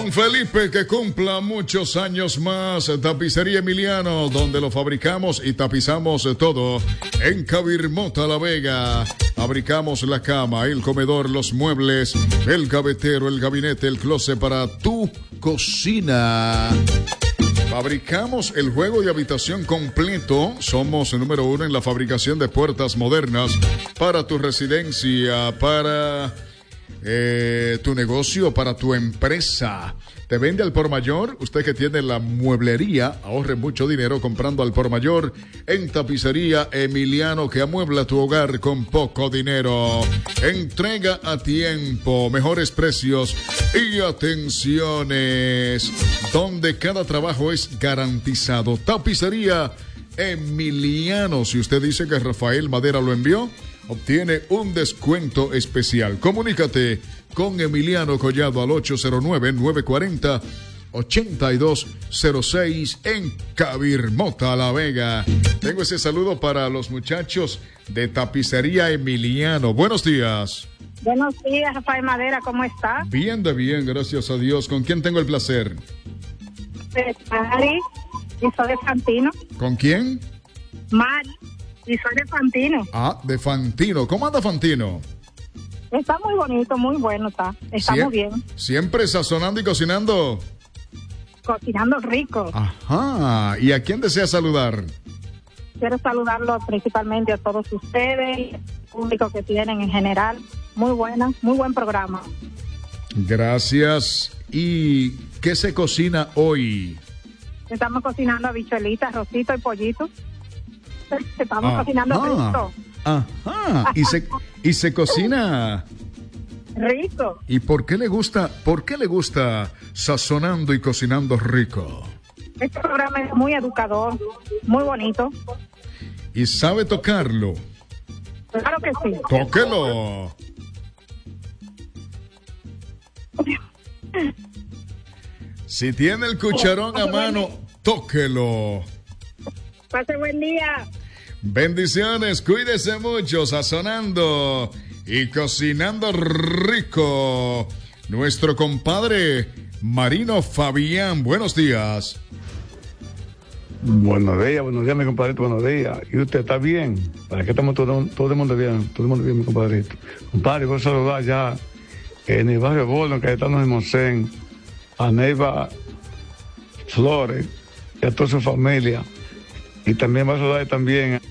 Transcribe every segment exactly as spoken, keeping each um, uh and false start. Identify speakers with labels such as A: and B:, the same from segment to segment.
A: Don Felipe, que cumpla muchos años más. Tapicería Emiliano, donde lo fabricamos y tapizamos todo. En Cabirmota, La Vega. Fabricamos la cama, el comedor, los muebles, el gavetero, el gabinete, el closet para tu cocina. Fabricamos el juego de habitación completo. Somos el número uno en la fabricación de puertas modernas para tu residencia, para eh, tu negocio, para tu empresa. ¿Te vende al por mayor? Usted que tiene la mueblería, ahorre mucho dinero comprando al por mayor en Tapicería Emiliano, que amuebla tu hogar con poco dinero. Entrega a tiempo, mejores precios y atenciones, donde cada trabajo es garantizado. Tapicería Emiliano. Si usted dice que Rafael Madera lo envió, obtiene un descuento especial. Comunícate con Emiliano Collado al ocho cero nueve, nueve cuatro cero, ocho dos cero seis en Cabirmota, La Vega. Tengo ese saludo para los muchachos de Tapicería Emiliano. Buenos días.
B: Buenos días, Rafael Madera, ¿cómo está?
A: Bien de bien, gracias a Dios. ¿Con quién tengo el placer?
B: Mari, y soy de Fantino.
A: ¿Con quién?
B: Mari, y soy de Fantino.
A: Ah, de Fantino. ¿Cómo anda Fantino?
B: Está muy bonito, muy bueno está. Está
A: Sie-
B: muy bien.
A: Siempre sazonando y cocinando.
B: Cocinando rico.
A: Ajá. ¿Y a quién desea saludar?
B: Quiero saludarlos principalmente a todos ustedes, el público que tienen en general. Muy buena, muy buen programa.
A: Gracias. ¿Y qué se cocina hoy?
B: Estamos cocinando habichuelitas, rosito y pollito. Estamos
A: Ah,
B: cocinando
A: ah,
B: rico.
A: Ajá. Y se, y se cocina.
B: Rico.
A: ¿Y por qué le gusta, por qué le gusta sazonando y cocinando rico?
B: Este programa es muy educador, muy bonito.
A: ¿Y sabe tocarlo?
B: Claro que sí.
A: ¡Tóquelo! Si tiene el cucharón a mano, tóquelo.
B: Pase buen día.
A: Bendiciones, cuídese mucho, sazonando y cocinando rico. Nuestro compadre Marino Fabián, buenos días.
C: Buenos días, buenos días, mi compadrito, buenos días. ¿Y usted está bien? ¿Para qué estamos todo, todo el mundo bien? Todo el mundo bien, mi compadrito. Compadre, voy a saludar ya en el barrio Bolón, que estamos en Mosén, a Neiva Flores y a toda su familia. Y también voy a saludar también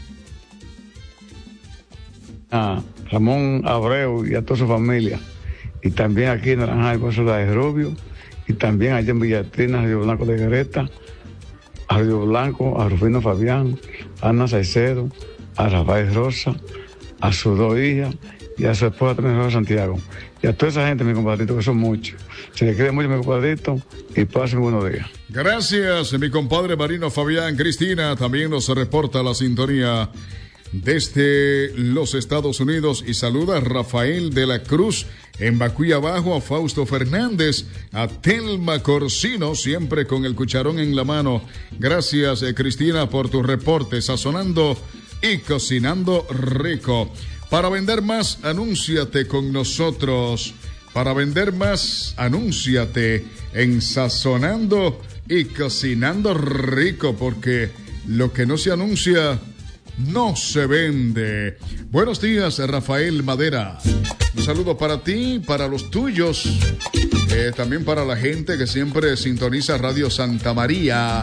C: a Ramón Abreu y a toda su familia. Y también aquí en Naranjal voy a saludar a Rubio. Y también allá en Villatrina, Río Blanco de Gareta, a Río Blanco, a Rufino Fabián, a Ana Saicedo, a Rafael Rosa, a sus dos hijas y a su esposa también, Rosa Santiago. Y a toda esa gente, mi compadrito, que son muchos. Se le quiere mucho, mi compadrito, y pasen buenos días.
A: Gracias, mi compadre Marino Fabián. Cristina también nos reporta la sintonía desde los Estados Unidos y saluda a Rafael de la Cruz en Bacuy Abajo, a Fausto Fernández, a Telma Corsino, siempre con el cucharón en la mano. Gracias, eh, Cristina, por tu reporte, sazonando y cocinando rico. Para vender más, anúnciate con nosotros. Para vender más, anúnciate en Sazonando y Cocinando Rico, porque lo que no se anuncia no se vende. Buenos días, Rafael Madera. Un saludo para ti, para los tuyos, eh, también para la gente que siempre sintoniza Radio Santa María.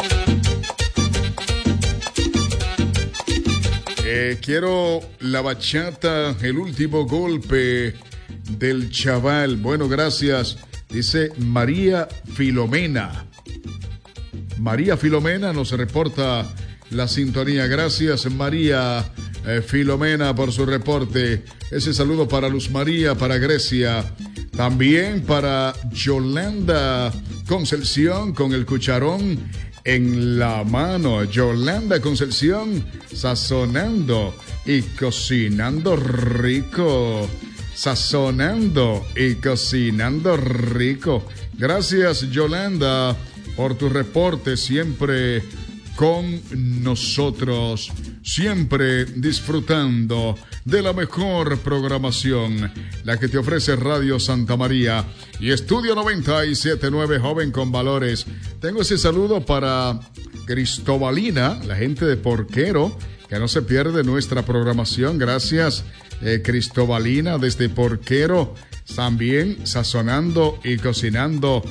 A: Eh, quiero la bachata, el último golpe del chaval. Bueno, gracias. Dice María Filomena. María Filomena nos reporta la sintonía. Gracias, María eh, Filomena, por su reporte. Ese saludo para Luz María, para Grecia. También para Yolanda Concepción con el cucharón en la mano. Yolanda Concepción, sazonando y cocinando rico. Sazonando y cocinando rico. Gracias, Yolanda, por tu reporte siempre con nosotros. siempre disfrutando de la mejor programación, la que te ofrece Radio Santa María y Estudio noventa y siete punto nueve, Joven con Valores. Tengo ese saludo para Cristobalina, la gente de Porquero, que no se pierde nuestra programación. Gracias, eh, Cristobalina, desde Porquero, también sazonando y cocinando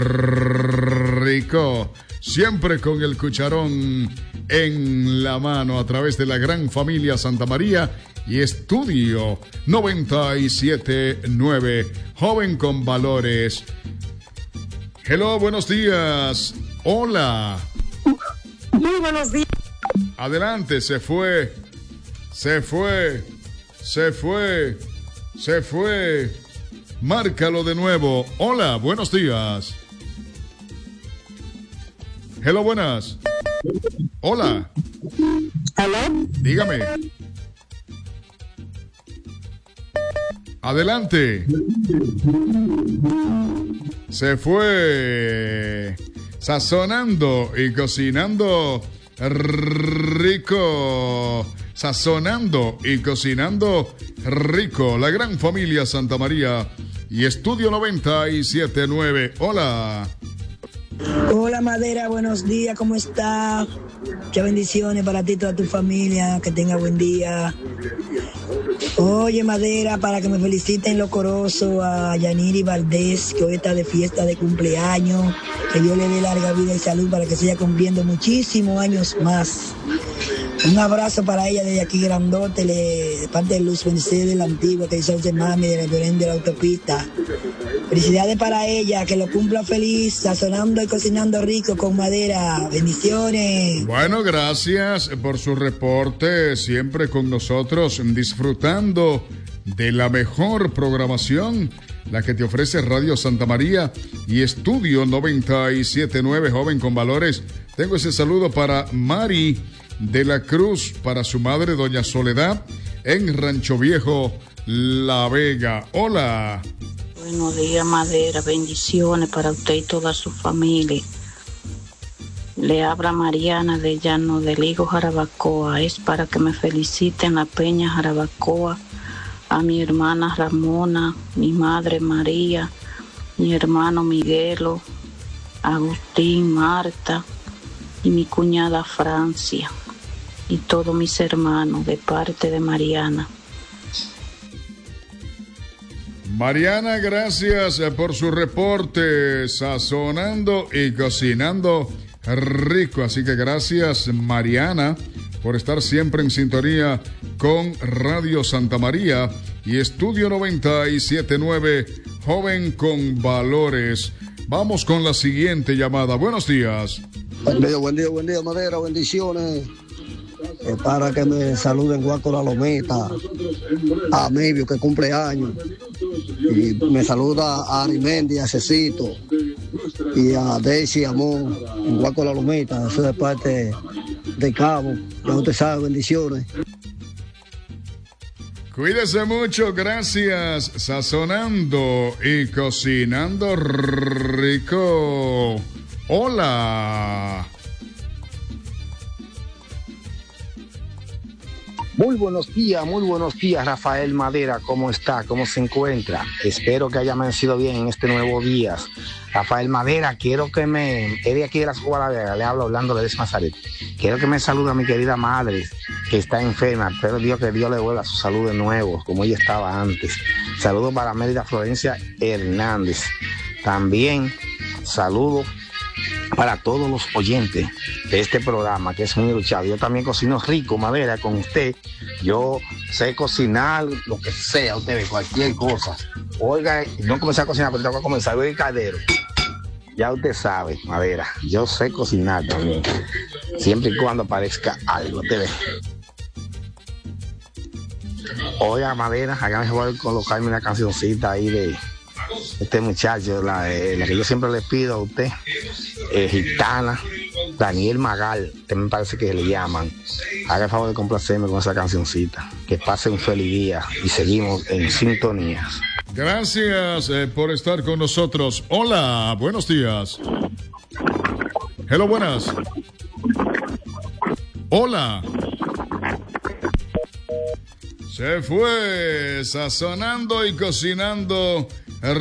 A: rico, siempre con el cucharón en la mano, a través de la gran familia Santa María y Estudio noventa y siete punto nueve, Joven con Valores. Hello, buenos días. Hola.
D: Muy buenos días.
A: Adelante, se fue, se fue, se fue, se fue. Márcalo de nuevo. Hola, buenos días. Hello, buenas. Hola.
D: ¿Aló?
A: Dígame. Adelante. Se fue. Sazonando y cocinando rico. Sazonando y cocinando rico. La gran familia Santa María y Estudio noventa y siete punto nueve. Hola.
E: Hola Madera, buenos días, ¿cómo está? Muchas bendiciones para ti y toda tu familia, que tenga buen día. Oye Madera, para que me feliciten los corosos a Yaniri Valdés, que hoy está de fiesta de cumpleaños, que Dios le dé larga vida y salud para que siga cumpliendo muchísimos años más. Un abrazo para ella desde aquí grandote, le, de parte de Luz Mercedes, la antigua, que hizo el mami de la de la autopista. Felicidades para ella, que lo cumpla feliz, sazonando y cocinando rico con Madera. Bendiciones.
A: Bueno, gracias por su reporte, siempre con nosotros, disfrutando de la mejor programación, la que te ofrece Radio Santa María y Estudio noventa y siete punto nueve, Joven con Valores. Tengo ese saludo para Mari de la Cruz, para su madre, doña Soledad, en Rancho Viejo, La Vega. Hola.
F: Buenos días, Madera. Bendiciones para usted y toda su familia. Le habla Mariana de Llano del Higo, Jarabacoa. Es para que me feliciten la Peña Jarabacoa, a mi hermana Ramona, mi madre María, mi hermano Miguelo, Agustín, Marta y mi cuñada Francia y todos mis hermanos de parte de Mariana.
A: Mariana, gracias por su reporte, sazonando y cocinando rico. Así que gracias, Mariana, por estar siempre en sintonía con Radio Santa María y Estudio noventa y siete punto nueve, Joven con Valores. Vamos con la siguiente llamada. Buenos días.
G: Buen día, buen día, buen día, Madera, bendiciones. Eh, para que me saluden Guaco La Lomita, a Mibio, que cumple años, y me saluda a Arimendi, a Cecito, y a Daisy Amón, en Guaco La Lomita. Eso es de parte de Cabo. Ya usted sabe, bendiciones.
A: Cuídese mucho, gracias. Sazonando y cocinando rico. Hola.
H: Muy buenos días, muy buenos días, Rafael Madera, ¿cómo está? ¿Cómo se encuentra? Espero que haya amanecido bien en este nuevo día. Rafael Madera, quiero que me... Es de aquí de la Escuela Vega, le hablo Orlando de Desmazaret. Quiero que me salude a mi querida madre, que está enferma. Espero Dios que Dios le vuelva su salud de nuevo, como ella estaba antes. Saludos para Mérida Florencia Hernández. También saludos para todos los oyentes de este programa, que es muy luchado. Yo también cocino rico, Madera, con usted. Yo sé cocinar lo que sea, usted ve, cualquier cosa. Oiga, no comencé a cocinar, pero tengo que comenzar. Voy al caldero. Ya usted sabe, Madera, yo sé cocinar también, siempre y cuando aparezca algo, te ve. Oiga, Madera, acá me voy a colocarme una cancioncita ahí de este muchacho, la, eh, la que yo siempre le pido a usted, eh, Gitana, Daniel Magal, que me parece que le llaman. Haga el favor de complacerme con esa cancioncita. Que pase un feliz día y seguimos en sintonía.
A: Gracias eh, por estar con nosotros. Hola, buenos días. Hello, buenas. Hola. Se fue sazonando y cocinando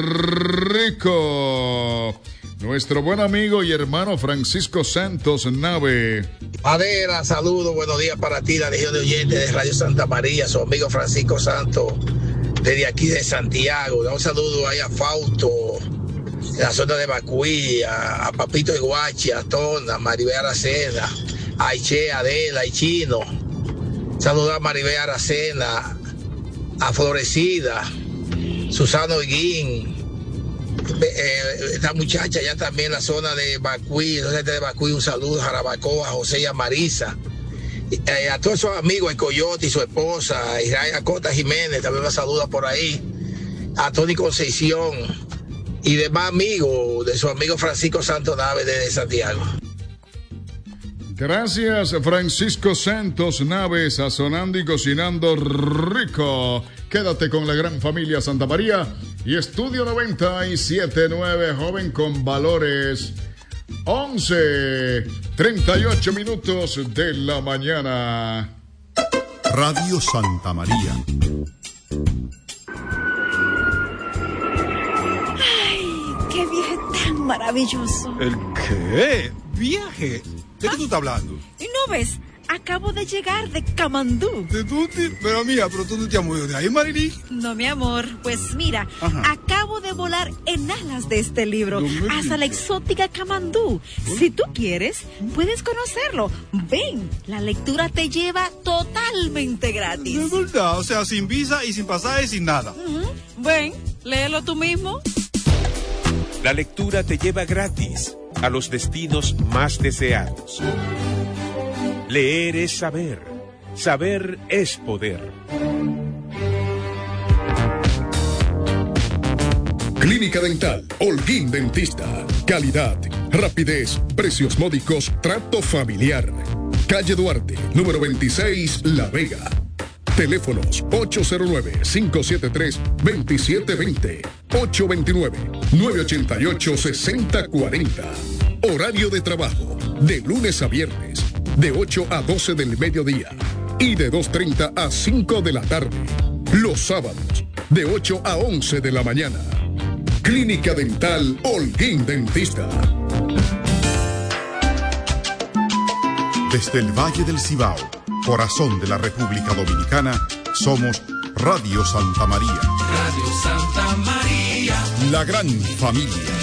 A: rico. Nuestro buen amigo y hermano Francisco Santos Nave.
I: Madera, saludos, buenos días para ti, la Legión de Oyentes de Radio Santa María, su amigo Francisco Santos, desde aquí de Santiago. Da un saludo ahí a Fausto, en la zona de Bacuí, a, a Papito Iguachi, a Tona, a Maribel Aracena, a Iche, a Adela, y Chino. Saludos a Maribel Aracena, a Florecida, Susana Oguín. Eh, esta muchacha ya también en la zona de Bacuí, la gente de Bacuí, un saludo a Jarabacoa, a José y a Marisa, eh, a todos esos amigos, el Coyote y su esposa, a Israel Acosta Jiménez, también me saluda por ahí, a Tony Concepción y demás amigos de su amigo Francisco Santos Nave desde Santiago.
A: Gracias, Francisco Santos Nave, sazonando y cocinando rico. Quédate con la gran familia Santa María y Estudio noventa y siete punto nueve, joven con valores. once, treinta y ocho minutos de la mañana.
J: Radio Santa María.
K: Ay, qué viaje tan maravilloso.
L: ¿El qué? ¿Viaje? ¿De qué tú estás hablando?
K: ¿Y no ves? Acabo de llegar de Camandú.
L: ¿De tú? Pero mía, pero tú no te has movido de ahí, Marily.
K: No, mi amor. Pues mira, Ajá. acabo de volar en alas de este libro no hasta la exótica Camandú. ¿Eh? Si tú quieres, puedes conocerlo. Ven, la lectura te lleva totalmente gratis.
L: De verdad, o sea, sin visa y sin pasaje, sin nada.
K: Uh-huh. Ven, léelo tú mismo.
M: La lectura te lleva gratis a los destinos más deseados. Leer es saber, saber es poder.
N: Clínica Dental Holguín Dentista. Calidad, rapidez, precios módicos, trato familiar. Calle Duarte, número veintiséis, La Vega. Teléfonos ocho cero nueve, cinco siete tres, dos siete dos cero, ocho dos nueve, nueve ocho ocho, seis cero cuatro cero. Horario de trabajo, de lunes a viernes, de ocho a doce del mediodía y de dos treinta a cinco de la tarde. Los sábados, de ocho a once de la mañana. Clínica Dental Holguín Dentista.
J: Desde el Valle del Cibao, corazón de la República Dominicana, somos Radio Santa María.
O: Radio Santa María.
J: La gran familia.